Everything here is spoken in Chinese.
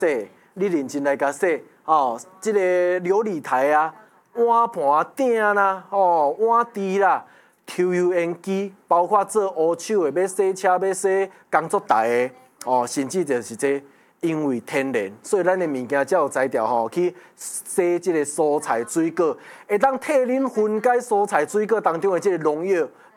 洗，你认真来甲洗哦。即个琉璃台啊、碗盘鼎啦、碗箸啦、抽油烟机，包括做乌手的、要洗车、要洗工作台的甚至就是这。因为天然，所以咱的物件才有材料去洗即个蔬菜水果，会当替恁分解蔬菜水果当中的即个农药，